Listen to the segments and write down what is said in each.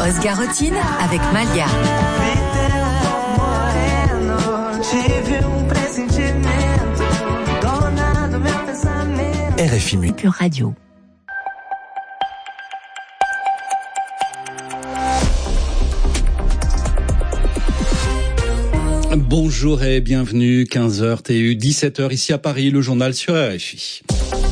Garotine avec Malia. RFI Pure Radio. Bonjour et bienvenue, 15h TU, 17h ici à Paris, le journal sur RFI.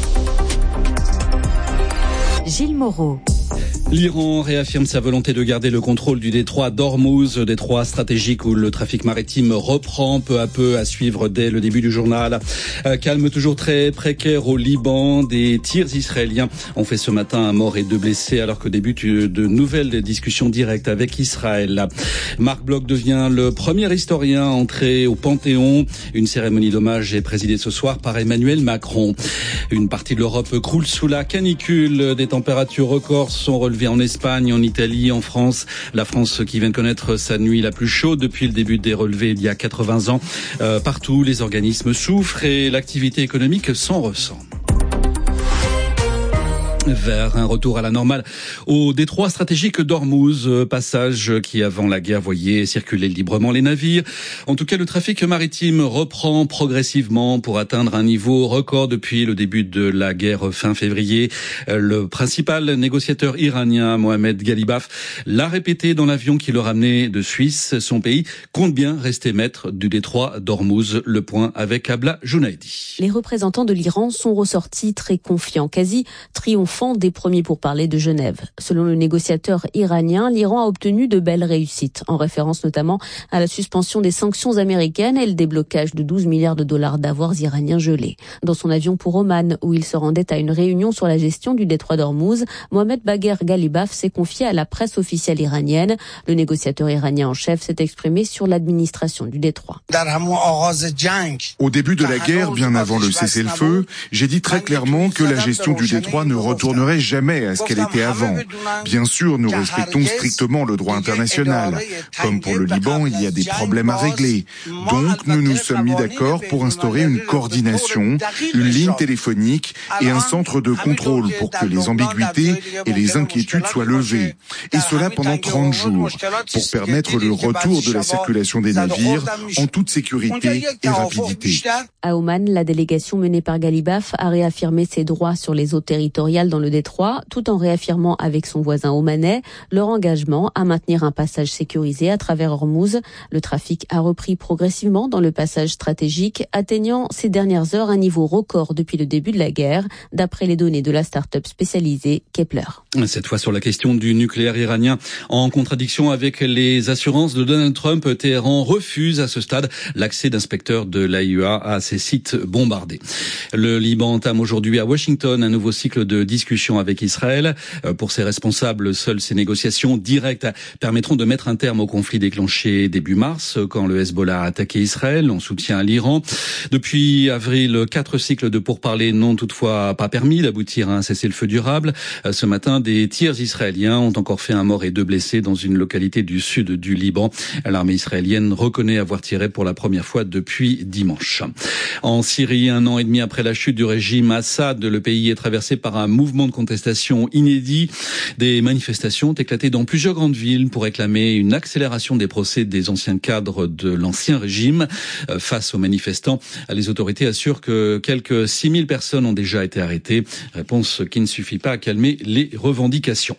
Gilles Moreau. L'Iran réaffirme sa volonté de garder le contrôle du détroit d'Ormuz, détroit stratégique où le trafic maritime reprend peu à peu, à suivre dès le début du journal. Calme toujours très précaire au Liban. Des tirs israéliens ont fait ce matin un mort et 2 blessés alors que débutent de nouvelles discussions directes avec Israël. Marc Bloch devient le premier historien entré au Panthéon. Une cérémonie d'hommage est présidée ce soir par Emmanuel Macron. Une partie de l'Europe croule sous la canicule. Des températures records sont relevées en Espagne, en Italie, en France. La France qui vient de connaître sa nuit la plus chaude depuis le début des relevés il y a 80 ans. Partout, les organismes souffrent et l'activité économique s'en ressent. Vers un retour à la normale au détroit stratégique d'Ormuz, passage qui avant la guerre voyait circuler librement les navires. En tout cas, le trafic maritime reprend progressivement pour atteindre un niveau record depuis le début de la guerre fin février. Le principal négociateur iranien, Mohamed Ghalibaf, l'a répété dans l'avion qui le ramenait de Suisse. Son pays compte bien rester maître du détroit d'Ormuz. Le point avec Abla Jounaidi. Les représentants de l'Iran sont ressortis très confiants, quasi triomphants des premiers pourparlers de Genève. Selon le négociateur iranien, l'Iran a obtenu de belles réussites, en référence notamment à la suspension des sanctions américaines et le déblocage de 12 milliards de dollars d'avoirs iraniens gelés. Dans son avion pour Oman, où il se rendait à une réunion sur la gestion du détroit d'Ormuz, Mohamed Bagher Ghalibaf s'est confié à la presse officielle iranienne. Le négociateur iranien en chef s'est exprimé sur l'administration du détroit. Au début de la guerre, bien avant le cessez-le-feu, j'ai dit très clairement que la gestion du détroit ne retournerait jamais à ce qu'elle était avant. Bien sûr, nous respectons strictement le droit international. Comme pour le Liban, il y a des problèmes à régler. Donc, nous nous sommes mis d'accord pour instaurer une coordination, une ligne téléphonique et un centre de contrôle pour que les ambiguïtés et les inquiétudes soient levées. Et cela pendant 30 jours, pour permettre le retour de la circulation des navires en toute sécurité et rapidité. À Oman, la délégation menée par Ghalibaf a réaffirmé ses droits sur les eaux territoriales dans le détroit, tout en réaffirmant avec son voisin omanais leur engagement à maintenir un passage sécurisé à travers Ormuz. Le trafic a repris progressivement dans le passage stratégique, atteignant ces dernières heures un niveau record depuis le début de la guerre, d'après les données de la start-up spécialisée Kepler. Cette fois sur la question du nucléaire iranien, en contradiction avec les assurances de Donald Trump, Téhéran refuse à ce stade l'accès d'inspecteurs de l'AIEA à ces sites bombardés. Le Liban entame aujourd'hui à Washington un nouveau cycle de discussions avec Israël. Pour ses responsables, seules ces négociations directes permettront de mettre un terme au conflit déclenché début mars, quand le Hezbollah a attaqué Israël en soutien à l'Iran. Depuis avril, 4 cycles de pourparlers n'ont toutefois pas permis d'aboutir à un cessez-le-feu durable. Ce matin, des tirs israéliens ont encore fait un mort et 2 blessés dans une localité du sud du Liban. L'armée israélienne reconnaît avoir tiré pour la première fois depuis dimanche. En Syrie, 1 an et demi après la chute du régime Assad, le pays est traversé par un mouvement de contestation inédit. Des manifestations ont éclaté dans plusieurs grandes villes pour réclamer une accélération des procès des anciens cadres de l'ancien régime. Face aux manifestants, les autorités assurent que quelques 6000 personnes ont déjà été arrêtées. Réponse qui ne suffit pas à calmer les revendications.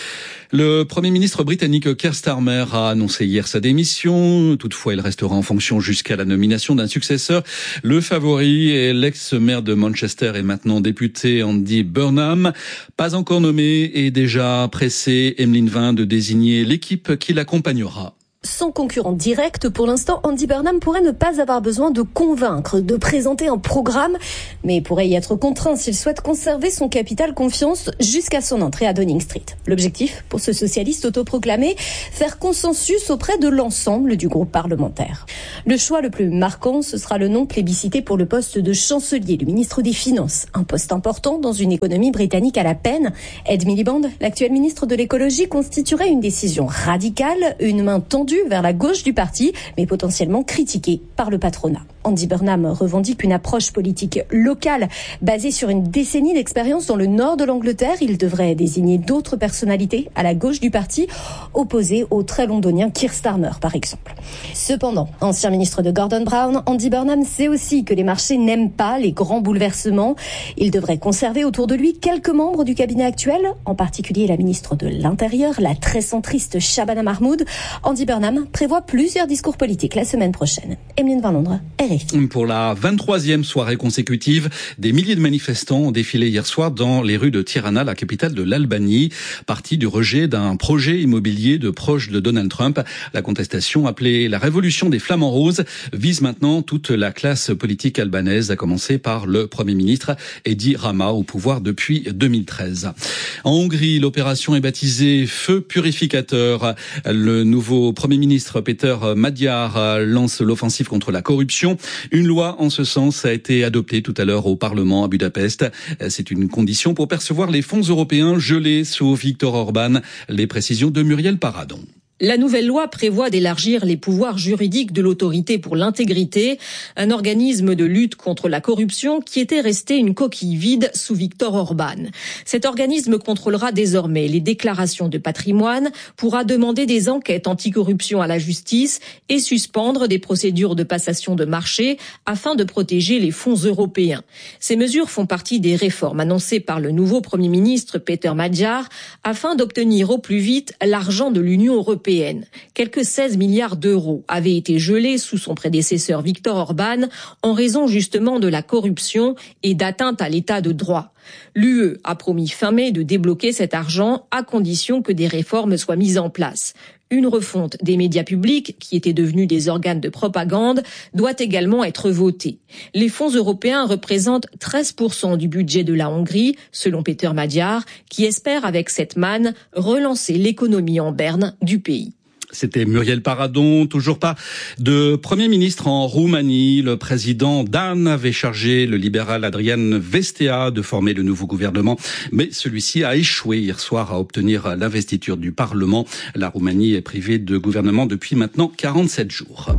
Le Premier ministre britannique Keir Starmer a annoncé hier sa démission. Toutefois, il restera en fonction jusqu'à la nomination d'un successeur. Le favori est l'ex-maire de Manchester et maintenant député Andy Burnham. Pas encore nommé et déjà pressé, Emeline Vin de désigner l'équipe qui l'accompagnera. Sans concurrent direct, pour l'instant, Andy Burnham pourrait ne pas avoir besoin de convaincre, de présenter un programme, mais pourrait y être contraint s'il souhaite conserver son capital confiance jusqu'à son entrée à Downing Street. L'objectif, pour ce socialiste autoproclamé, faire consensus auprès de l'ensemble du groupe parlementaire. Le choix le plus marquant, ce sera le nom plébiscité pour le poste de chancelier, le ministre des Finances. Un poste important dans une économie britannique à la peine. Ed Miliband, l'actuel ministre de l'écologie, constituerait une décision radicale, une main tendue vers la gauche du parti, mais potentiellement critiquée par le patronat. Andy Burnham revendique une approche politique locale basée sur une décennie d'expérience dans le nord de l'Angleterre. Il devrait désigner d'autres personnalités à la gauche du parti, opposées au très londonien Keir Starmer, par exemple. Cependant, ancien ministre de Gordon Brown, Andy Burnham sait aussi que les marchés n'aiment pas les grands bouleversements. Il devrait conserver autour de lui quelques membres du cabinet actuel, en particulier la ministre de l'Intérieur, la très centriste Shabana Mahmoud. Andy Burnham prévoit plusieurs discours politiques la semaine prochaine. Emeline Van Londres, RFI. Pour la 23e soirée consécutive, des milliers de manifestants ont défilé hier soir dans les rues de Tirana, la capitale de l'Albanie, partie du rejet d'un projet immobilier de proches de Donald Trump. La contestation, appelée la révolution des flamants roses, vise maintenant toute la classe politique albanaise, à commencer par le Premier ministre Edi Rama, au pouvoir depuis 2013. En Hongrie, l'opération est baptisée Feu purificateur. Le nouveau Premier ministre Péter Magyar lance l'offensive contre la corruption. Une loi en ce sens a été adoptée tout à l'heure au Parlement à Budapest. C'est une condition pour percevoir les fonds européens gelés sous Viktor Orban. Les précisions de Muriel Paradon. La nouvelle loi prévoit d'élargir les pouvoirs juridiques de l'autorité pour l'intégrité, un organisme de lutte contre la corruption qui était resté une coquille vide sous Viktor Orban. Cet organisme contrôlera désormais les déclarations de patrimoine, pourra demander des enquêtes anticorruption à la justice et suspendre des procédures de passation de marché afin de protéger les fonds européens. Ces mesures font partie des réformes annoncées par le nouveau Premier ministre Péter Magyar afin d'obtenir au plus vite l'argent de l'Union européenne. Quelques 16 milliards d'euros avaient été gelés sous son prédécesseur Viktor Orban en raison justement de la corruption et d'atteinte à l'état de droit. L'UE a promis fin mai de débloquer cet argent à condition que des réformes soient mises en place. Une refonte des médias publics, qui étaient devenus des organes de propagande, doit également être votée. Les fonds européens représentent 13% du budget de la Hongrie, selon Péter Magyar, qui espère avec cette manne relancer l'économie en berne du pays. C'était Muriel Paradon. Toujours pas de Premier ministre en Roumanie. Le président Dan avait chargé le libéral Adrian Vestea de former le nouveau gouvernement, mais celui-ci a échoué hier soir à obtenir l'investiture du Parlement. La Roumanie est privée de gouvernement depuis maintenant 47 jours.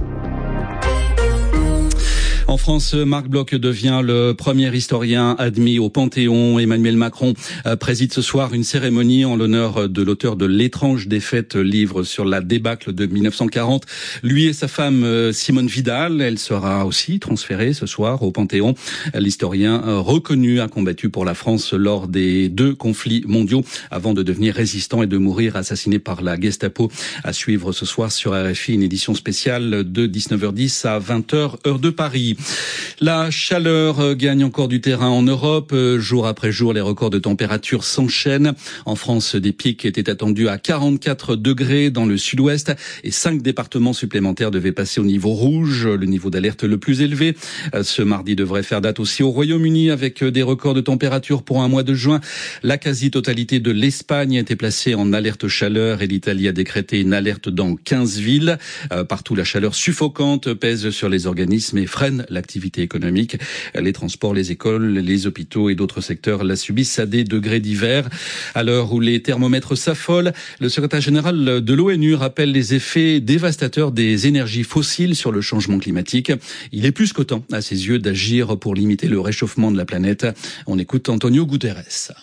En France, Marc Bloch devient le premier historien admis au Panthéon. Emmanuel Macron préside ce soir une cérémonie en l'honneur de l'auteur de L'étrange défaite, livre sur la débâcle de 1940. Lui et sa femme Simone Vidal, elle sera aussi transférée ce soir au Panthéon. L'historien reconnu a combattu pour la France lors des 2 conflits mondiaux avant de devenir résistant et de mourir assassiné par la Gestapo. À suivre ce soir sur RFI, une édition spéciale de 19h10 à 20h, heure de Paris. La chaleur gagne encore du terrain en Europe. Jour après jour, les records de température s'enchaînent. En France, des pics étaient attendus à 44 degrés dans le sud-ouest et 5 départements supplémentaires devaient passer au niveau rouge, le niveau d'alerte le plus élevé. Ce mardi devrait faire date aussi au Royaume-Uni avec des records de température pour un mois de juin. La quasi-totalité de l'Espagne a été placée en alerte chaleur et l'Italie a décrété une alerte dans 15 villes. Partout, la chaleur suffocante pèse sur les organismes et freine l'activité économique. Les transports, les écoles, les hôpitaux et d'autres secteurs la subissent à des degrés divers. À l'heure où les thermomètres s'affolent, le secrétaire général de l'ONU rappelle les effets dévastateurs des énergies fossiles sur le changement climatique. Il est plus que temps, à ses yeux, d'agir pour limiter le réchauffement de la planète. On écoute Antonio Guterres.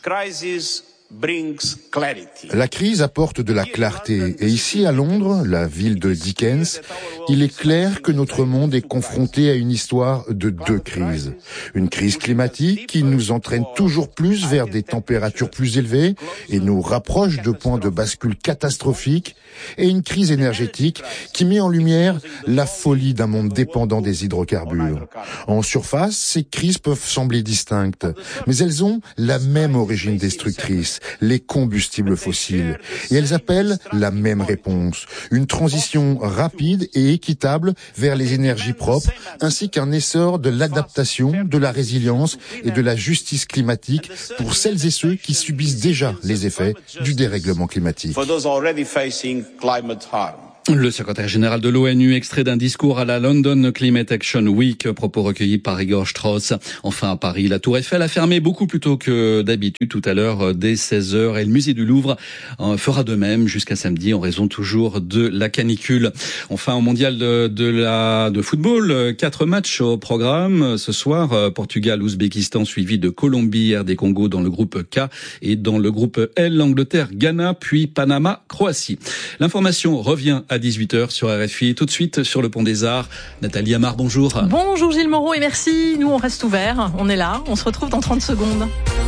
La crise apporte de la clarté. Et ici, à Londres, la ville de Dickens, il est clair que notre monde est confronté à une histoire de 2 crises. Une crise climatique qui nous entraîne toujours plus vers des températures plus élevées et nous rapproche de points de bascule catastrophiques, et une crise énergétique qui met en lumière la folie d'un monde dépendant des hydrocarbures. En surface, ces crises peuvent sembler distinctes, mais elles ont la même origine destructrice, les combustibles fossiles. Et elles appellent la même réponse, une transition rapide et équitable vers les énergies propres, ainsi qu'un essor de l'adaptation, de la résilience et de la justice climatique pour celles et ceux qui subissent déjà les effets du dérèglement climatique. Le secrétaire général de l'ONU, extrait d'un discours à la London Climate Action Week, propos recueillis par Igor Strauss. Enfin, à Paris, la Tour Eiffel a fermé beaucoup plus tôt que d'habitude tout à l'heure, dès 16h, et le musée du Louvre fera de même jusqu'à samedi en raison toujours de la canicule. Enfin, au mondial de football, 4 matchs au programme. Ce soir, Portugal, Ouzbékistan, suivi de Colombie, RD Congo dans le groupe K, et dans le groupe L, Angleterre, Ghana, puis Panama, Croatie. L'information revient à 18h sur RFI. Tout de suite sur le Pont des Arts. Nathalie Amar, bonjour. Bonjour Gilles Moreau et merci. Nous, on reste ouverts. On est là. On se retrouve dans 30 secondes.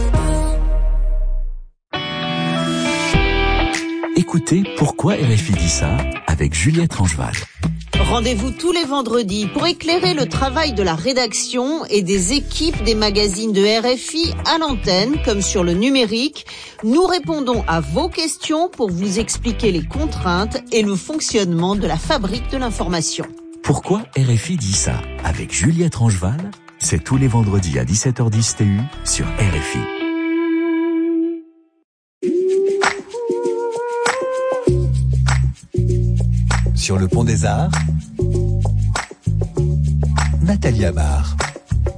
Écoutez Pourquoi RFI dit ça avec Juliette Rangeval. Rendez-vous tous les vendredis pour éclairer le travail de la rédaction et des équipes des magazines de RFI à l'antenne comme sur le numérique. Nous répondons à vos questions pour vous expliquer les contraintes et le fonctionnement de la fabrique de l'information. Pourquoi RFI dit ça avec Juliette Rangeval, c'est tous les vendredis à 17h10 TU sur RFI. Sur le Pont des Arts, Nathalie Amar.